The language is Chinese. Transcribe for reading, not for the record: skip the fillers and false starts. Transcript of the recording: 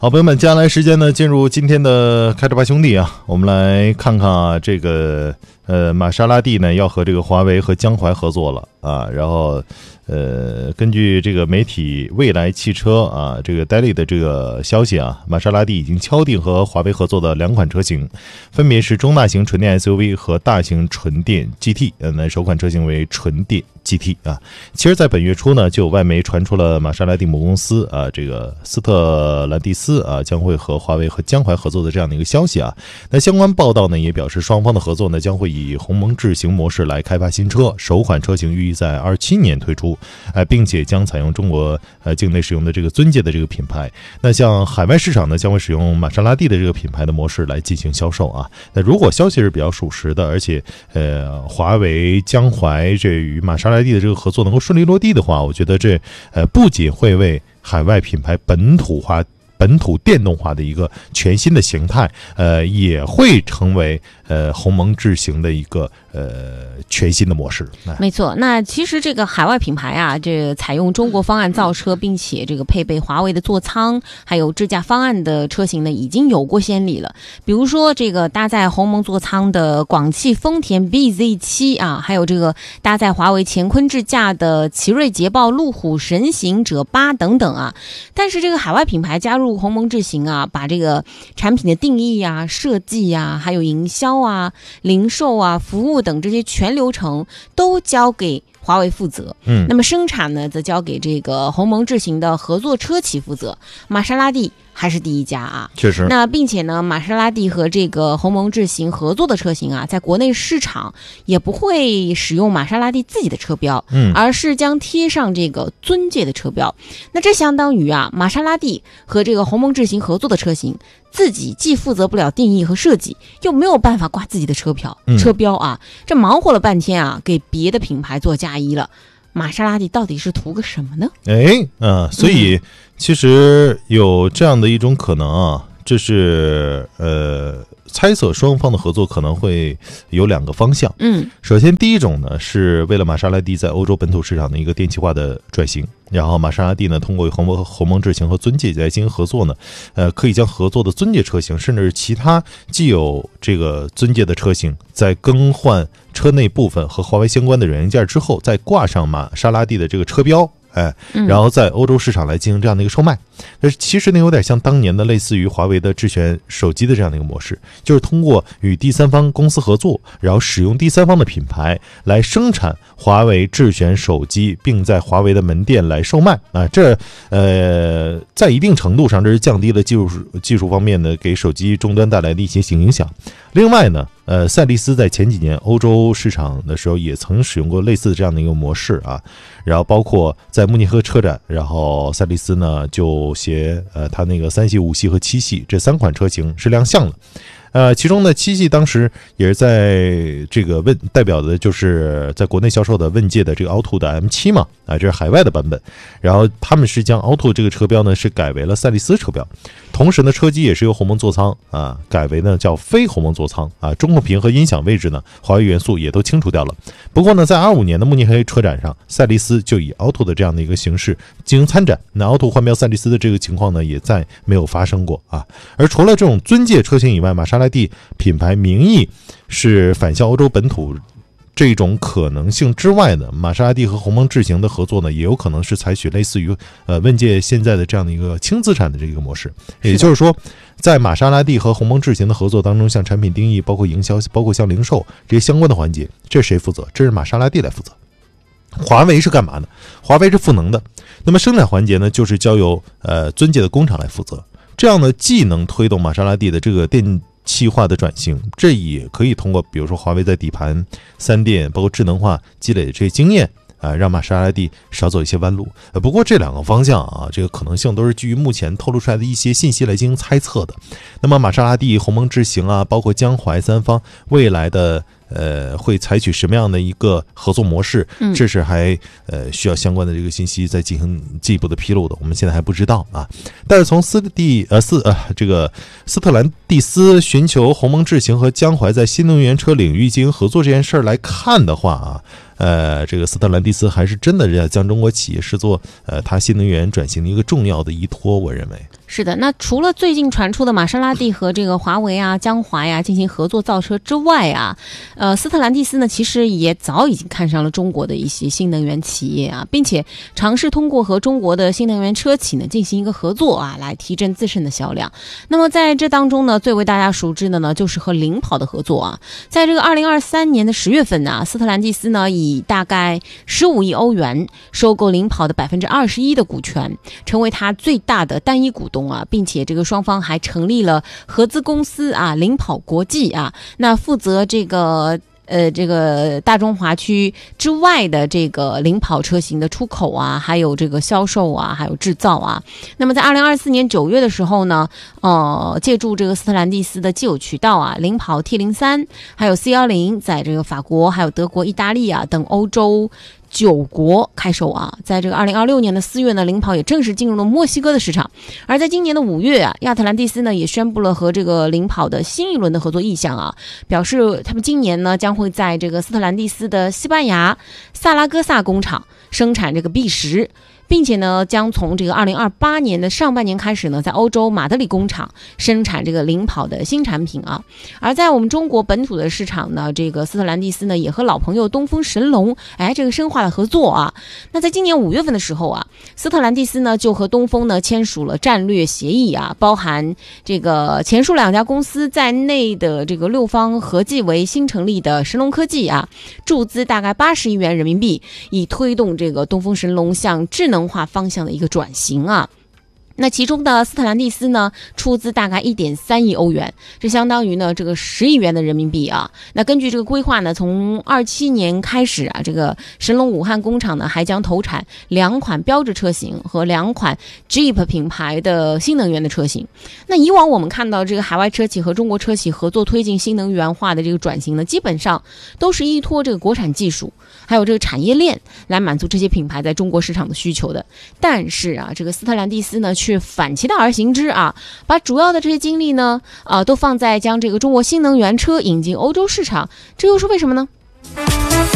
好，朋友们，接下来时间呢，进入今天的开着吧兄弟啊，我们来看看啊，这个玛莎拉蒂呢要和这个华为和江淮合作了啊，然后根据这个媒体未来汽车啊这个 Daily 的这个消息啊，玛莎拉蒂已经敲定和华为合作的2款车型，分别是中大型纯电 SUV 和大型纯电 GT。那首款车型为纯电 GT 啊。其实，在本月初呢，就有外媒传出了玛莎拉蒂母公司啊这个斯特兰蒂斯啊将会和华为和江淮合作的这样的一个消息啊。那相关报道呢也表示，双方的合作呢将会以鸿蒙智行模式来开发新车，首款车型预计在27年推出。并且将采用中国境内使用的这个尊界的这个品牌。那像海外市场呢，将会使用玛莎拉蒂的这个品牌的模式来进行销售啊。那如果消息是比较属实的，而且华为、江淮这与玛莎拉蒂的这个合作能够顺利落地的话，我觉得这不仅会为海外品牌本土电动化的一个全新的形态，也会成为鸿蒙智行的一个全新的模式。 没错，那其实这个海外品牌啊，这个采用中国方案造车，并且这个配备华为的座舱，还有智驾方案的车型呢，已经有过先例了。比如说这个搭载鸿蒙座舱的广汽丰田 BZ7 啊，还有这个搭载华为乾坤智驾的奇瑞捷豹路虎神行者8等等啊。但是这个海外品牌加入鸿蒙智行啊，把这个产品的定义啊、设计啊，还有营销啊、零售啊、服务等这些全流程都交给华为负责。那么生产呢，则交给这个鸿蒙智行的合作车企负责。玛莎拉蒂还是第一家啊， 确实。 那并且呢，玛莎拉蒂和这个鸿蒙智行合作的车型啊，在国内市场也不会使用玛莎拉蒂自己的车标，而是将贴上这个尊界的车标。那这相当于啊，玛莎拉蒂和这个鸿蒙智行合作的车型，自己既负责不了定义和设计，又没有办法挂自己的车标啊，这忙活了半天啊，给别的品牌做嫁衣了。玛莎拉蒂到底是图个什么呢？ 所以其实有这样的一种可能啊，这是猜测双方的合作可能会有2个方向。首先第一种呢，是为了玛莎拉蒂在欧洲本土市场的一个电气化的转型，然后玛莎拉蒂呢通过鸿蒙智行和尊界来进行合作呢，可以将合作的尊界车型，甚至是其他既有这个尊界的车型，在更换车内部分和华为相关的软硬件之后，再挂上玛莎拉蒂的这个车标，然后在欧洲市场来进行这样的一个售卖。其实呢有点像当年的类似于华为的智选手机的这样的一个模式，就是通过与第三方公司合作，然后使用第三方的品牌来生产华为智选手机，并在华为的门店来售卖啊。这在一定程度上，这是降低了技术方面的给手机终端带来的一些影响。另外呢，赛力斯在前几年欧洲市场的时候也曾使用过类似的这样的一个模式啊，然后包括在慕尼黑车展，然后赛力斯呢就携它那个3系、5系和7系这3款车型是亮相了。其中呢7系当时也是在这个代表的就是在国内销售的问界的这个凹凸的 M7 嘛，这是海外的版本。然后他们是将凹凸这个车标呢是改为了赛力斯车标，同时呢车机也是由鸿蒙座舱啊改为呢叫非鸿蒙座舱啊，中控屏和音响位置呢华为元素也都清除掉了。不过呢在25年的慕尼黑车展上，赛力斯就以凹凸的这样的一个形式进行参展，那凹凸换标赛力斯的这个情况呢也再没有发生过啊。而除了这种尊界车型以外，玛莎拉蒂品牌名义是返销欧洲本土这种可能性之外呢，玛莎拉蒂和鸿蒙智行的合作呢，也有可能是采取类似于问界现在的这样的一个轻资产的这个模式。也就是说，在玛莎拉蒂和鸿蒙智行的合作当中，像产品定义、包括营销、包括像零售这些相关的环节，这谁负责？这是玛莎拉蒂来负责。华为是干嘛呢？华为是赋能的，那么生产环节呢，就是交由尊界的工厂来负责。这样呢，既能推动玛莎拉蒂的这个电气化的转型，这也可以通过比如说华为在底盘、3电包括智能化积累的这些经验让玛莎拉蒂少走一些弯路。不过这2个方向啊，这个可能性都是基于目前透露出来的一些信息来进行猜测的。那么玛莎拉蒂、鸿蒙智行啊，包括江淮3方未来的会采取什么样的一个合作模式，这是还需要相关的这个信息再进一步的披露的，我们现在还不知道啊。但是从斯特兰蒂斯寻求鸿蒙智行和江淮在新能源车领域进行合作这件事儿来看的话这个斯特兰蒂斯还是真的要将中国企业视作它新能源转型的一个重要的依托，我认为。 是的，那除了最近传出的玛莎拉蒂和这个华为啊、江淮呀进行合作造车之外啊，斯特兰蒂斯呢其实也早已经看上了中国的一些新能源企业啊，并且尝试通过和中国的新能源车企呢进行一个合作啊，来提振自身的销量。那么在这当中呢，最为大家熟知的呢就是和领跑的合作啊。在这个2023年的10月份呢，斯特兰蒂斯呢以大概15亿欧元收购领跑的21%的股权，成为它最大的单一股东啊，并且这个双方还成立了合资公司啊，领跑国际啊，那负责这个大中华区之外的这个领跑车型的出口啊，还有这个销售啊，还有制造啊。那么在2024年9月的时候呢，借助这个斯特兰蒂斯的既有渠道啊，领跑 T03 还有 C10在这个法国还有德国、意大利啊等欧洲9国开售啊。在这个2026年的4月呢，领跑也正式进入了墨西哥的市场。而在今年的5月啊，亚特兰蒂斯呢也宣布了和这个领跑的新一轮的合作意向啊，表示他们今年呢将会在这个斯特兰蒂斯的西班牙萨拉戈萨工厂生产这个 B10。并且呢，将从这个2028年的上半年开始呢，在欧洲马德里工厂生产这个领跑的新产品啊。而在我们中国本土的市场呢，这个斯特兰蒂斯呢也和老朋友东风神龙这个深化了合作啊。那在今年5月份的时候啊，斯特兰蒂斯呢就和东风呢签署了战略协议啊，包含这个前述2家公司在内的这个6方合计为新成立的神龙科技啊，注资大概80亿元人民币，以推动这个东风神龙向智能化方向的一个转型啊。那其中的斯特兰蒂斯呢出资大概1.3亿欧元，这相当于呢这个10亿元的人民币啊。那根据这个规划呢，从27年开始啊，这个神龙武汉工厂呢还将投产2款标致车型和2款 Jeep 品牌的新能源的车型。那以往我们看到这个海外车企和中国车企合作推进新能源化的这个转型呢，基本上都是依托这个国产技术还有这个产业链来满足这些品牌在中国市场的需求的。但是啊，这个斯特兰蒂斯呢却反其道而行之啊，把主要的这些精力呢都放在将这个中国新能源车引进欧洲市场，这又是为什么呢？